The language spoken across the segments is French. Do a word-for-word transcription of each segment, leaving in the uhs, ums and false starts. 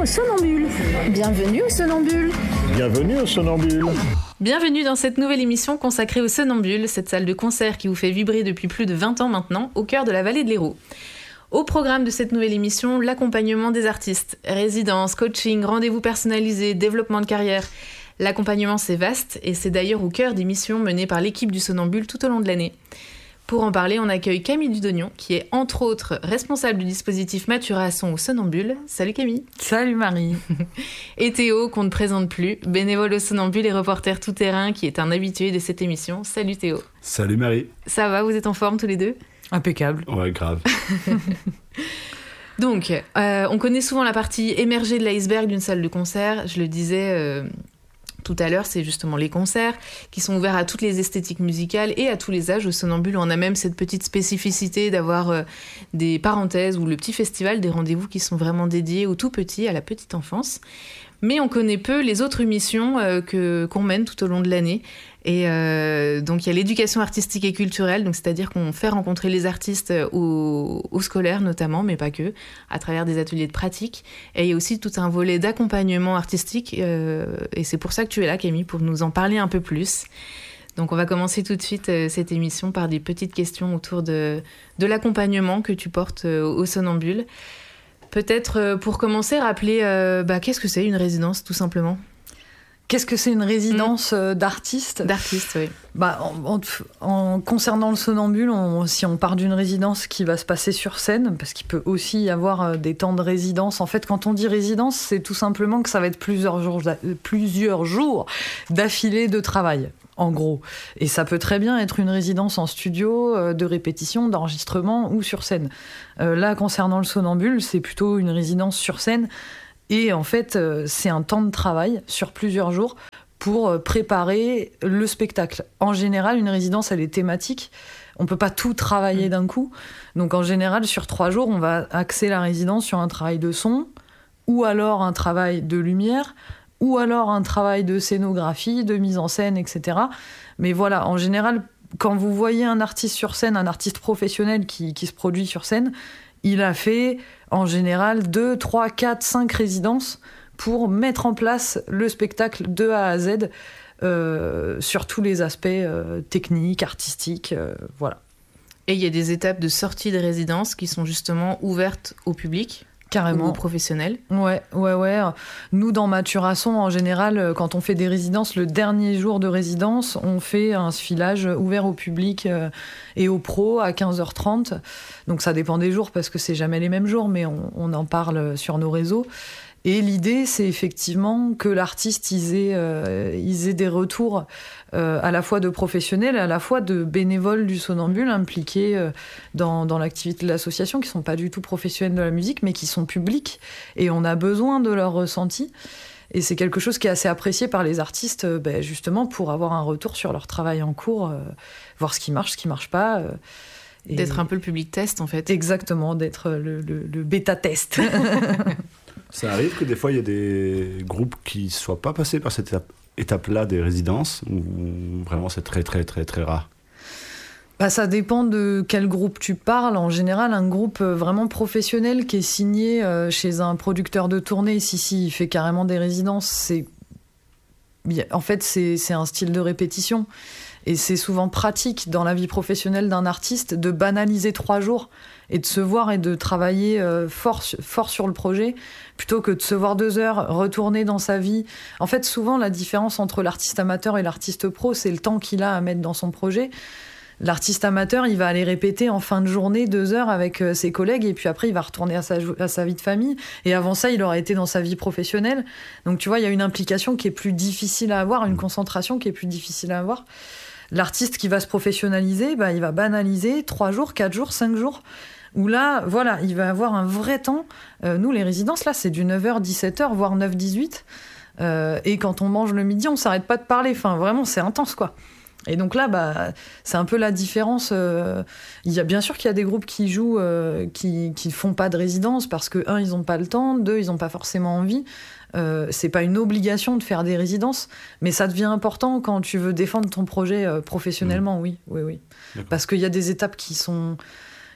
Sonambule. Bienvenue au Sonambule. Bienvenue au Sonambule. Bienvenue dans cette nouvelle émission consacrée au Sonambule, cette salle de concert qui vous fait vibrer depuis plus de vingt ans maintenant, au cœur de la vallée de l'Hérault. Au programme de cette nouvelle émission, l'accompagnement des artistes, résidences, coaching, rendez-vous personnalisés, développement de carrière. L'accompagnement, c'est vaste et c'est d'ailleurs au cœur des missions menées par l'équipe du Sonambule tout au long de l'année. Pour en parler, on accueille Camille Dudognon, qui est entre autres responsable du dispositif Matura à son au Sonambule. Salut Camille. Salut Marie. Et Théo, qu'on ne présente plus, bénévole au Sonambule et reporter tout-terrain, qui est un habitué de cette émission. Salut Théo. Salut Marie. Ça va, vous êtes en forme tous les deux ? Impeccable. Ouais, grave. Donc, euh, on connaît souvent la partie émergée de l'iceberg d'une salle de concert. Je le disais euh, tout à l'heure, c'est justement les concerts qui sont ouverts à toutes les esthétiques musicales et à tous les âges. Au Sonambule, on a même cette petite spécificité d'avoir euh, des parenthèses ou le petit festival, des rendez-vous qui sont vraiment dédiés aux tout petits, à la petite enfance. Mais on connaît peu les autres missions euh, que, qu'on mène tout au long de l'année. Et euh, donc, il y a l'éducation artistique et culturelle, donc c'est-à-dire qu'on fait rencontrer les artistes aux, aux scolaires notamment, mais pas que, à travers des ateliers de pratique. Et il y a aussi tout un volet d'accompagnement artistique. Euh, et c'est pour ça que tu es là, Camille, pour nous en parler un peu plus. Donc, on va commencer tout de suite euh, cette émission par des petites questions autour de, de l'accompagnement que tu portes euh, au Sonambule. Peut-être, euh, pour commencer, rappeler euh, bah, qu'est-ce que c'est une résidence, tout simplement ? Qu'est-ce que c'est une résidence mmh. d'artiste ? D'artiste, oui. Bah, en, en, en concernant le Sonambule, on, si on part d'une résidence qui va se passer sur scène, parce qu'il peut aussi y avoir des temps de résidence. En fait, quand on dit résidence, c'est tout simplement que ça va être plusieurs jours, plusieurs jours d'affilée de travail, en gros. Et ça peut très bien être une résidence en studio, de répétition, d'enregistrement ou sur scène. Euh, là, concernant le Sonambule, c'est plutôt une résidence sur scène. Et en fait, c'est un temps de travail sur plusieurs jours pour préparer le spectacle. En général, une résidence, elle est thématique. On ne peut pas tout travailler d'un coup. Donc en général, sur trois jours, on va axer la résidence sur un travail de son, ou alors un travail de lumière, ou alors un travail de scénographie, de mise en scène, et cetera. Mais voilà, en général, quand vous voyez un artiste sur scène, un artiste professionnel qui, qui se produit sur scène, il a fait en général deux, trois, quatre, cinq résidences pour mettre en place le spectacle de A à Z euh, sur tous les aspects euh, techniques, artistiques, euh, voilà. Et il y a des étapes de sortie de résidence qui sont justement ouvertes au public ? Carrément. Ou aux professionnels. Ouais, ouais, ouais. Nous, dans Matura-Son, en général, quand on fait des résidences, le dernier jour de résidence, on fait un filage ouvert au public et aux pros à quinze heures trente. Donc ça dépend des jours parce que c'est jamais les mêmes jours, mais on, on en parle sur nos réseaux. Et l'idée, c'est effectivement que l'artiste, ils aient, euh, ils aient des retours euh, à la fois de professionnels, à la fois de bénévoles du Sonambule impliqués euh, dans, dans l'activité de l'association, qui ne sont pas du tout professionnels de la musique, mais qui sont publics. Et on a besoin de leur ressenti. Et c'est quelque chose qui est assez apprécié par les artistes, euh, ben, justement, pour avoir un retour sur leur travail en cours, euh, voir ce qui marche, ce qui ne marche pas. Euh, et... D'être un peu le public test, en fait. Exactement, d'être le, le, le bêta-test. Ça arrive que des fois, il y a des groupes qui ne soient pas passés par cette étape, étape-là des résidences, ou vraiment c'est très, très, très, très rare ? Bah, ça dépend de quel groupe tu parles. En général, un groupe vraiment professionnel qui est signé euh, chez un producteur de tournée, si, si, il fait carrément des résidences, c'est... En fait, c'est, c'est un style de répétition. Et c'est souvent pratique dans la vie professionnelle d'un artiste de banaliser trois jours et de se voir et de travailler euh, fort, fort sur le projet plutôt que de se voir deux heures, retourner dans sa vie. En fait, souvent, la différence entre l'artiste amateur et l'artiste pro, c'est le temps qu'il a à mettre dans son projet. L'artiste amateur, il va aller répéter en fin de journée deux heures avec euh, ses collègues et puis après, il va retourner à sa, à sa vie de famille. Et avant ça, il aura été dans sa vie professionnelle. Donc, tu vois, il y a une implication qui est plus difficile à avoir, une concentration qui est plus difficile à avoir. L'artiste qui va se professionnaliser, bah, il va banaliser trois jours, quatre jours, cinq jours. Où là, voilà, il va avoir un vrai temps. Euh, nous, les résidences, là, c'est du neuf heures, dix-sept heures, voire neuf dix-huit. Euh, et quand on mange le midi, on ne s'arrête pas de parler. Enfin, vraiment, c'est intense, quoi. Et donc là, bah, c'est un peu la différence. Euh, il y a, bien sûr qu'il y a des groupes qui jouent, euh, qui ne font pas de résidence parce que, un, ils n'ont pas le temps, deux, ils n'ont pas forcément envie. Euh, c'est pas une obligation de faire des résidences, mais ça devient important quand tu veux défendre ton projet euh, professionnellement, mmh. oui, oui, oui. D'accord. Parce qu'il y a des étapes qui sont,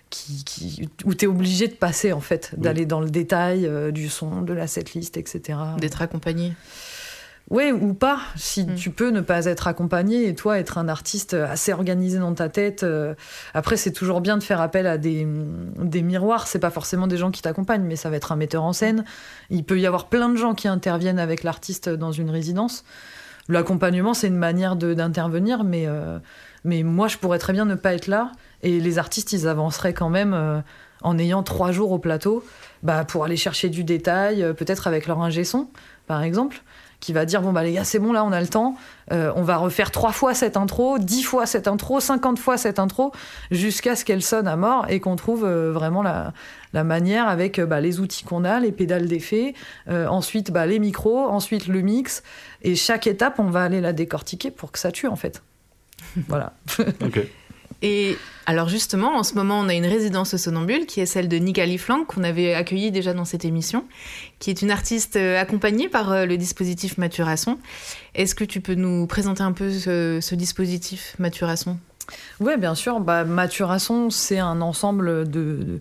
qui, qui, où tu es obligé de passer, en fait, Oui. d'aller dans le détail euh, du son, de la setlist, et cetera. D'être accompagné. Ouais, ou pas, si Mm. tu peux ne pas être accompagné et toi être un artiste assez organisé dans ta tête. euh, Après, c'est toujours bien de faire appel à des, des miroirs. C'est pas forcément des gens qui t'accompagnent, mais ça va être un metteur en scène. Il peut y avoir plein de gens qui interviennent avec l'artiste dans une résidence. L'accompagnement, c'est une manière de, d'intervenir, mais, euh, mais moi, je pourrais très bien ne pas être là. Et les artistes, ils avanceraient quand même euh, en ayant trois jours au plateau bah, pour aller chercher du détail, euh, peut-être avec leur ingé son, par exemple, qui va dire, bon, bah les gars, c'est bon, là, on a le temps. Euh, on va refaire trois fois cette intro, dix fois cette intro, cinquante fois cette intro, jusqu'à ce qu'elle sonne à mort et qu'on trouve euh, vraiment la, la manière avec euh, bah, les outils qu'on a, les pédales d'effet, euh, ensuite bah, les micros, ensuite le mix. Et chaque étape, on va aller la décortiquer pour que ça tue, en fait. Voilà. Ok. Et alors justement, en ce moment, on a une résidence au Somnambule qui est celle de Nika Liflang, qu'on avait accueillie déjà dans cette émission, qui est une artiste euh, accompagnée par euh, le dispositif Mathuration. Est-ce que tu peux nous présenter un peu ce, ce dispositif Mathuration ? Oui, bien sûr. Bah, Mathuration, c'est un ensemble de,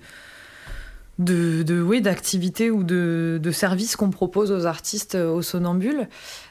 de, de, de oui, d'activités ou de, de services qu'on propose aux artistes au Somnambule.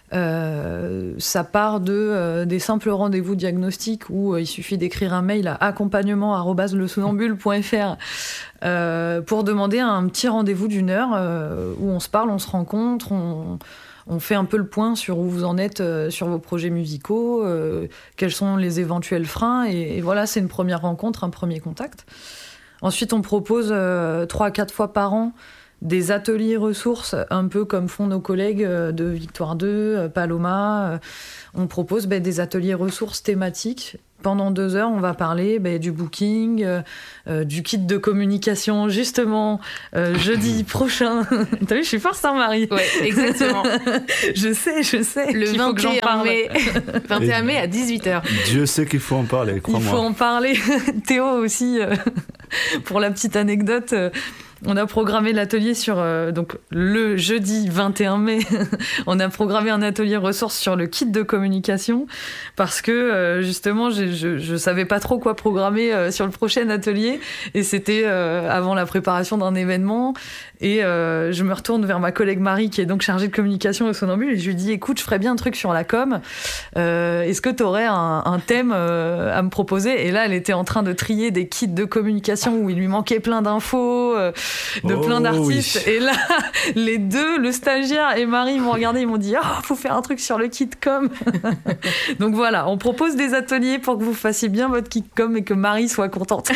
Euh, ça part de euh, des simples rendez-vous diagnostiques où euh, il suffit d'écrire un mail à accompagnement arobase le somnambule point f r euh, pour demander un petit rendez-vous d'une heure euh, où on se parle, on se rencontre, on, on fait un peu le point sur où vous en êtes euh, sur vos projets musicaux, euh, quels sont les éventuels freins, et, et voilà, c'est une première rencontre, un premier contact. Ensuite, on propose euh, trois à quatre fois par an des ateliers ressources, un peu comme font nos collègues de Victoire deux, Paloma. On propose ben, des ateliers ressources thématiques. Pendant deux heures, on va parler ben, du booking, euh, du kit de communication, justement, euh, jeudi prochain. T'as vu, je suis forte, hein, Marie ? Ouais, exactement. Je sais, je sais. Le qu'il faut que j'en vingt et un parle. mai, vingt et un mai à dix-huit heures. Dieu sait qu'il faut en parler, Il crois-moi. faut en parler. Théo aussi, euh, pour la petite anecdote. Euh, On a programmé l'atelier sur euh, donc le jeudi vingt et un mai. On a programmé un atelier ressources sur le kit de communication parce que euh, justement je, je je savais pas trop quoi programmer euh, sur le prochain atelier et c'était euh, avant la préparation d'un événement et euh, je me retourne vers ma collègue Marie qui est donc chargée de communication au Somnambule et je lui dis écoute je ferais bien un truc sur la com. Euh, est-ce que tu aurais un, un thème euh, à me proposer? Et là elle était en train de trier des kits de communication où il lui manquait plein d'infos. Euh, de Oh, plein d'artistes. oui. Et là, les deux, le stagiaire et Marie, m'ont regardé, ils m'ont dit « Oh, faut faire un truc sur le kit com !» Donc voilà, on propose des ateliers pour que vous fassiez bien votre kit com et que Marie soit contente.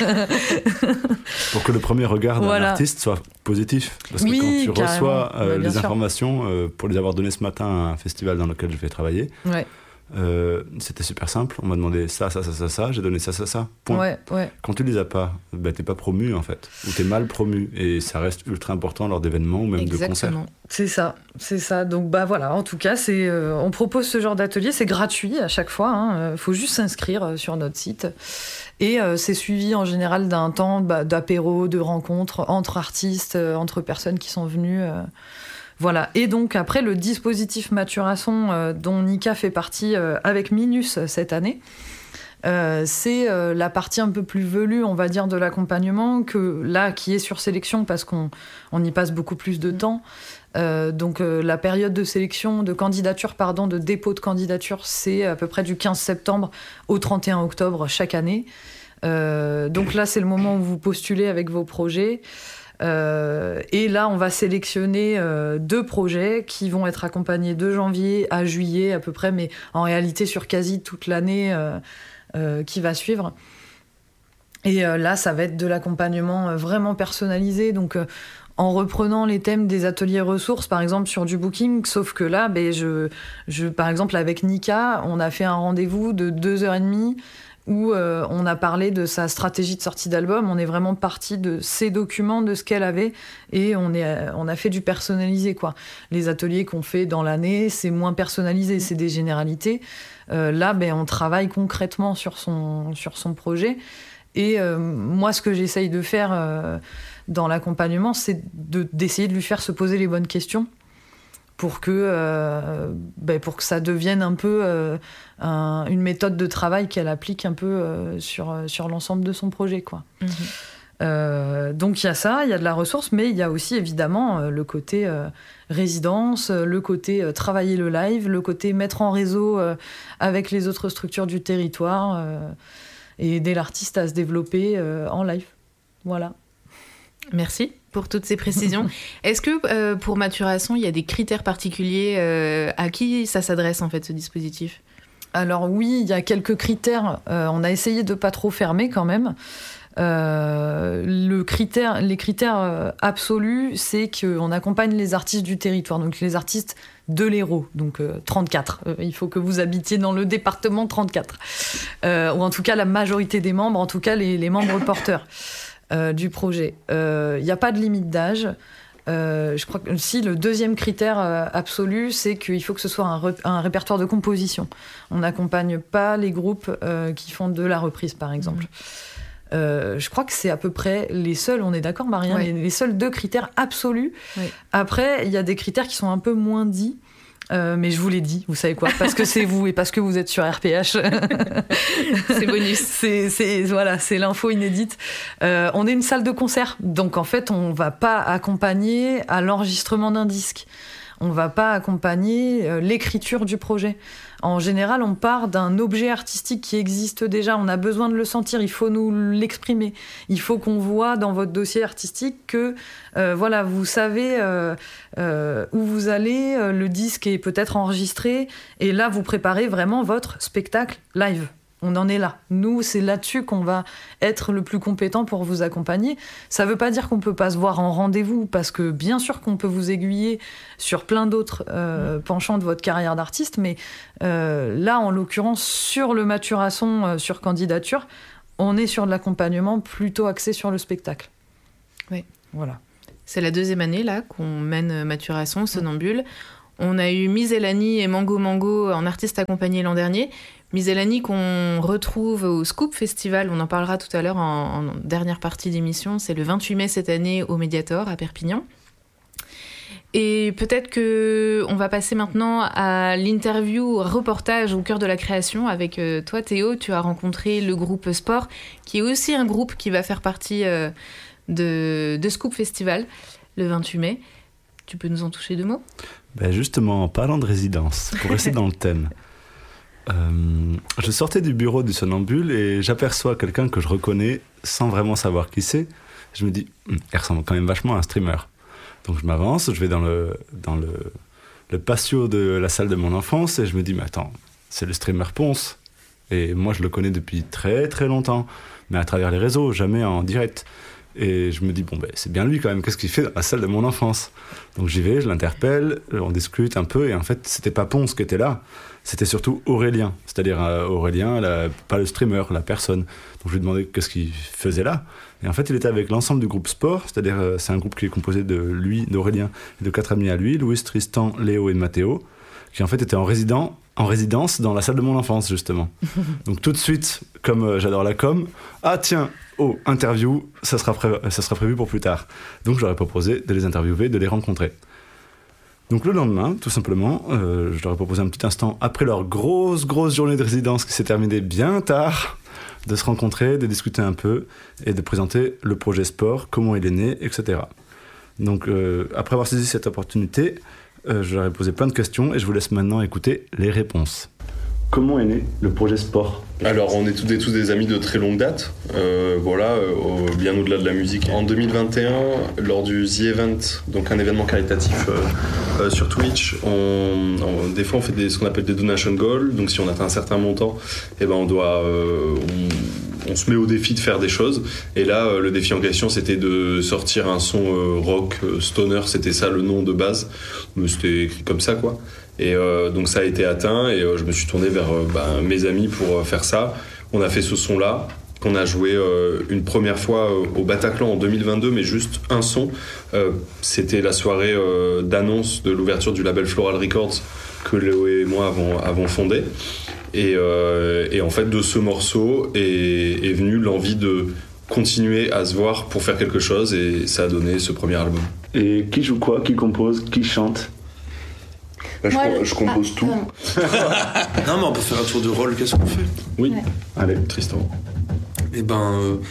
Pour que le premier regard d'un Voilà. artiste soit positif. Parce Oui, que quand tu carrément. reçois euh, Bah, bien les sûr. informations, euh, pour les avoir données ce matin à un festival dans lequel je vais travailler, Ouais, euh, c'était super simple. On m'a demandé ça, ça, ça, ça, ça, j'ai donné ça, ça, ça. Point. ouais, ouais. Quand tu les as pas, bah, t'es pas promu en fait, ou t'es mal promu, et ça reste ultra important lors d'événements ou même de concerts. Exactement. C'est ça, c'est ça. Donc bah voilà, en tout cas, c'est, euh, on propose ce genre d'atelier, c'est gratuit à chaque fois. Il hein, faut juste s'inscrire euh, sur notre site. Et euh, c'est suivi en général d'un temps bah, d'apéro, de rencontres entre artistes, euh, entre personnes qui sont venues. Euh, voilà. Et donc après, le dispositif Mathuration euh, dont Nika fait partie euh, avec Minus euh, cette année, euh, c'est euh, la partie un peu plus velue, on va dire, de l'accompagnement, que là, qui est sur sélection parce qu'on on y passe beaucoup plus de temps. Euh, donc euh, la période de sélection, de candidature, pardon, de dépôt de candidature, c'est à peu près du quinze septembre au trente et un octobre chaque année. Euh, donc là, c'est le moment où vous postulez avec vos projets. Euh, et là, on va sélectionner euh, deux projets qui vont être accompagnés de janvier à juillet à peu près, mais en réalité sur quasi toute l'année euh, euh, qui va suivre. Et euh, là, ça va être de l'accompagnement euh, vraiment personnalisé. Donc, euh, en reprenant les thèmes des ateliers ressources, par exemple sur du booking, sauf que là, ben, je, je, par exemple, avec Nika, on a fait un rendez-vous de deux heures et demie où euh, on a parlé de sa stratégie de sortie d'album. On est vraiment parti de ses documents, de ce qu'elle avait, et on, est, on a fait du personnalisé, quoi. Les ateliers qu'on fait dans l'année, c'est moins personnalisé, c'est des généralités. Euh, là, ben, on travaille concrètement sur son, sur son projet. Et euh, moi, ce que j'essaye de faire euh, dans l'accompagnement, c'est de, d'essayer de lui faire se poser les bonnes questions pour que, euh, ben pour que ça devienne un peu euh, un, une méthode de travail qu'elle applique un peu euh, sur, sur l'ensemble de son projet, quoi. Mmh. Euh, donc il y a ça, il y a de la ressource, mais il y a aussi évidemment euh, le côté euh, résidence, euh, le côté euh, travailler le live, le côté mettre en réseau euh, avec les autres structures du territoire euh, et aider l'artiste à se développer euh, en live. Voilà. Merci pour toutes ces précisions. Est-ce que euh, pour Mathuration, il y a des critères particuliers euh, à qui ça s'adresse en fait ce dispositif ? Alors oui, il y a quelques critères. Euh, on a essayé de pas trop fermer quand même. Euh, le critère, les critères euh, absolus, c'est qu'on accompagne les artistes du territoire, donc les artistes de l'Hérault, donc euh, trente-quatre. Euh, il faut que vous habitiez dans le département trente-quatre. Euh, ou en tout cas la majorité des membres, en tout cas les, les membres porteurs euh, du projet. Il euh, n'y a pas de limite d'âge. Euh, je crois que si le deuxième critère euh, absolu, c'est qu'il faut que ce soit un, re- un répertoire de composition. On n'accompagne pas les groupes euh, qui font de la reprise, par exemple. Mmh. Euh, je crois que c'est à peu près les seuls, on est d'accord Marien, ouais. les, les seuls deux critères absolus. Ouais. Après, il y a des critères qui sont un peu moins dits. Euh, mais je vous l'ai dit, vous savez quoi, parce que c'est vous et parce que vous êtes sur R P H. C'est bonus. C'est, c'est, voilà, c'est l'info inédite. Euh, on est une salle de concert, donc en fait, on va pas accompagner à l'enregistrement d'un disque. On va pas accompagner euh, l'écriture du projet. En général, on part d'un objet artistique qui existe déjà. On a besoin de le sentir. Il faut nous l'exprimer. Il faut qu'on voit dans votre dossier artistique que, euh, voilà, vous savez euh, euh, où vous allez. Euh, le disque est peut-être enregistré. Et là, vous préparez vraiment votre spectacle live. On en est là. Nous, c'est là-dessus qu'on va être le plus compétent pour vous accompagner. Ça ne veut pas dire qu'on ne peut pas se voir en rendez-vous, parce que bien sûr qu'on peut vous aiguiller sur plein d'autres euh, penchants de votre carrière d'artiste, mais euh, là, en l'occurrence, sur le Mathuration, euh, sur candidature, on est sur de l'accompagnement plutôt axé sur le spectacle. Oui. Voilà. C'est la deuxième année là qu'on mène Mathuration, Somnambule. On a eu Misellany et Mango Mango en artistes accompagnés l'an dernier. Misellany qu'on retrouve au Scoop Festival, on en parlera tout à l'heure en, en dernière partie d'émission, c'est le vingt-huit mai cette année au Mediator à Perpignan. Et peut-être qu'on va passer maintenant à l'interview, au reportage au cœur de la création avec euh, toi Théo. Tu as rencontré le groupe Sport, qui est aussi un groupe qui va faire partie euh, de, de Scoop Festival le vingt-huit mai. Tu peux nous en toucher deux mots ? Ben justement, en parlant de résidence, pour rester dans le thème, euh, je sortais du bureau du Somnambule et j'aperçois quelqu'un que je reconnais sans vraiment savoir qui c'est. Je me dis, hm, il ressemble quand même vachement à un streamer. Donc je m'avance, je vais dans le, dans le, le patio de la salle de mon enfance et je me dis, mais attends, c'est le streamer Ponce. Et moi, je le connais depuis très très longtemps, mais à travers les réseaux, jamais en direct. Et je me dis, bon, ben, c'est bien lui quand même, qu'est-ce qu'il fait dans la salle de mon enfance ? Donc j'y vais, je l'interpelle, on discute un peu, et en fait, c'était pas Ponce qui était là, c'était surtout Aurélien, c'est-à-dire euh, Aurélien, la, pas le streamer, la personne. Donc je lui ai demandé qu'est-ce qu'il faisait là. Et en fait, il était avec l'ensemble du groupe Sport, c'est-à-dire euh, c'est un groupe qui est composé de lui, d'Aurélien, et de quatre amis à lui, Louis, Tristan, Léo et Mathéo, qui en fait étaient en, résident, en résidence dans la salle de mon enfance, justement. Donc tout de suite, comme euh, j'adore la com, ah tiens, oh, interview, ça sera, pré- ça sera prévu pour plus tard. Donc, je leur ai proposé de les interviewer, de les rencontrer. Donc, le lendemain, tout simplement, euh, je leur ai proposé un petit instant, après leur grosse, grosse journée de résidence qui s'est terminée bien tard, de se rencontrer, de discuter un peu et de présenter le projet Sport, comment il est né, et cetera. Donc, euh, après avoir saisi cette opportunité, euh, je leur ai posé plein de questions et je vous laisse maintenant écouter les réponses. Comment est né le projet Sport ? Alors, on est tous des, tous des amis de très longue date, euh, voilà, euh, au, bien au-delà de la musique. En deux mille vingt et un, lors du The Event, donc un événement caritatif euh, euh, sur Twitch, on, on, des fois on fait des, ce qu'on appelle des donation goals, donc si on atteint un certain montant, eh ben on doit... Euh, on, on se met au défi de faire des choses, et là, euh, le défi en question, c'était de sortir un son euh, rock, euh, stoner, c'était ça le nom de base, mais c'était écrit comme ça, quoi. Et euh, donc ça a été atteint et euh, je me suis tourné vers euh, bah, mes amis pour euh, faire ça. On a fait ce son-là, qu'on a joué euh, une première fois euh, au Bataclan en deux mille vingt-deux, mais juste un son. Euh, c'était la soirée euh, d'annonce de l'ouverture du label Floral Records que Léo et moi avons, avons fondé. Et, euh, et en fait, de ce morceau est, est venue l'envie de continuer à se voir pour faire quelque chose, et ça a donné ce premier album. Et qui joue quoi ? Qui compose ? Qui chante ? Bah, je, Moi, com- je compose ah, tout. Non, mais on peut faire un tour de rôle, qu'est-ce qu'on fait ? Oui, Allez, Tristan. Eh ben, euh,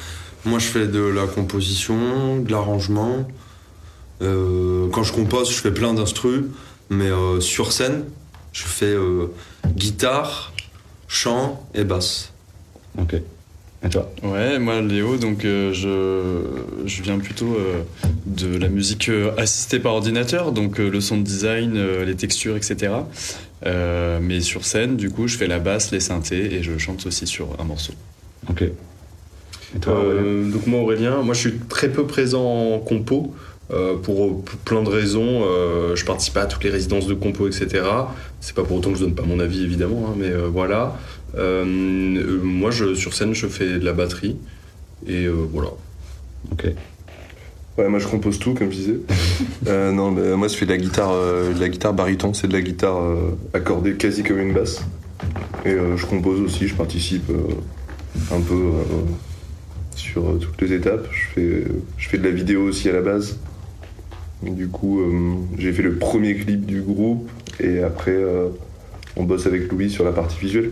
Moi, je fais de la composition, de l'arrangement. Euh, quand je compose, je fais plein d'instrus. Mais euh, sur scène, je fais euh, guitare, chant et basse. Ok. Et toi ? Ouais, moi Léo, donc euh, je, je viens plutôt euh, de la musique euh, assistée par ordinateur, donc euh, le sound design, euh, les textures, et cetera. Euh, mais sur scène, du coup, je fais la basse, les synthés et je chante aussi sur un morceau. Ok. Et toi, Euh, donc moi Aurélien, moi je suis très peu présent en compo euh, pour p- plein de raisons. Euh, je participe pas à toutes les résidences de compo, et cetera. C'est pas pour autant que je donne pas mon avis évidemment, hein, mais euh, voilà. Euh, euh, moi je, sur scène je fais de la batterie et euh, voilà. Ok. Ouais, moi je compose tout, comme je disais. euh, non, mais moi je fais de la guitare, euh, de la guitare baryton, c'est de la guitare euh, accordée quasi comme une basse. Et euh, je compose aussi, je participe euh, un peu euh, sur euh, toutes les étapes. Je fais, je fais de la vidéo aussi à la base. Et du coup, euh, j'ai fait le premier clip du groupe et après euh, on bosse avec Louis sur la partie visuelle.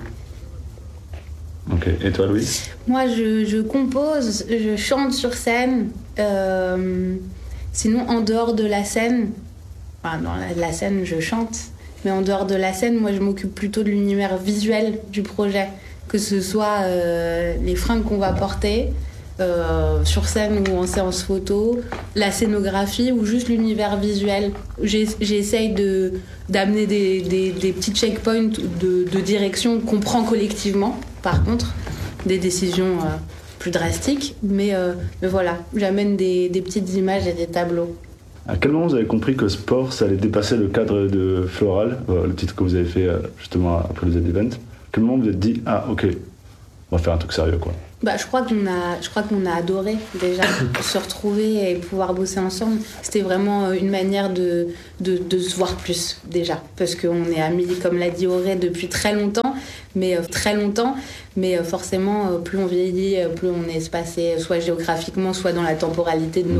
Ok. Et toi, Louis ? Moi, je, je compose, je chante sur scène. Euh, sinon, en dehors de la scène, enfin, dans la, la scène, je chante. Mais en dehors de la scène, moi, je m'occupe plutôt de l'univers visuel du projet. Que ce soit euh, les fringues qu'on va porter euh, sur scène ou en séance photo, la scénographie ou juste l'univers visuel. J'ai, j'essaye de, d'amener des, des, des petits checkpoints de, de direction qu'on prend collectivement. Par contre, des décisions euh, plus drastiques. Mais, euh, mais voilà, j'amène des, des petites images et des tableaux. À quel moment vous avez compris que sport, ça allait dépasser le cadre de Floral, euh, le titre que vous avez fait euh, justement après le Z-Event ? À quel moment vous vous êtes dit, ah ok, on va faire un truc sérieux quoi ? Bah, je crois qu'on a, je crois qu'on a adoré déjà se retrouver et pouvoir bosser ensemble. C'était vraiment une manière de, de, de se voir plus déjà, parce qu'on est amis, comme l'a dit Auré, depuis très longtemps, mais euh, très longtemps. Mais euh, forcément, euh, plus on vieillit, euh, plus on est espacé, soit géographiquement, soit dans la temporalité de nos